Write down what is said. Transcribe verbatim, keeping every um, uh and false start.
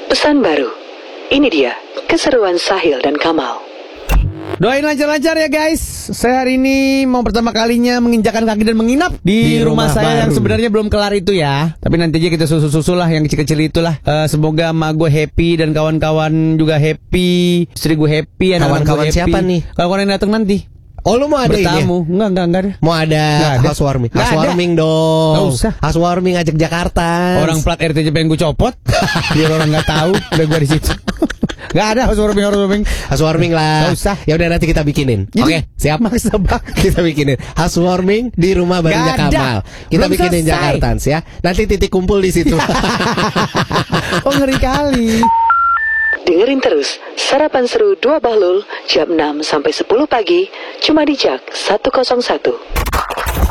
Pesan baru. Ini dia keseruan Sahil dan Kamal. Doain lancar-lancar ya guys. Saya hari ini mau pertama kalinya menginjakan kaki dan menginap di, Di rumah, rumah saya baru. yang sebenarnya belum kelar itu ya. Tapi nanti aja kita susul-susul lah yang kecil-kecil itulah. Eh, semoga emak gue happy dan kawan-kawan juga happy. Istri gue happy, anak-anak gue Kawan-kawan happy. siapa nih? Kawan-kawan yang datang nanti. Oh, lu mau ada ini ya? Bertamu. Enggak, enggak, enggak ada. Mau ada, Nggak ada. housewarming. Nggak ada. Housewarming dong. Nggak usah. Housewarming ajak Jakarta. Orang plat R T aja pengen gue copot. Biar orang nggak tahu udah gue di situ. Gak ada housewarming housewarming. Housewarming lah. Nggak usah. Ya udah nanti kita bikinin. Jadi, Oke, siap. Maksa banget. Kita bikinin housewarming di rumah barunya Nggak ada. Kamal. Kita Belum bikinin selesai. Jakartans ya. Nanti titik kumpul di situ. Oh ngeri kali. Dengerin terus Sarapan Seru dua Bahlul jam enam sampai sepuluh pagi cuma di Jak seratus satu.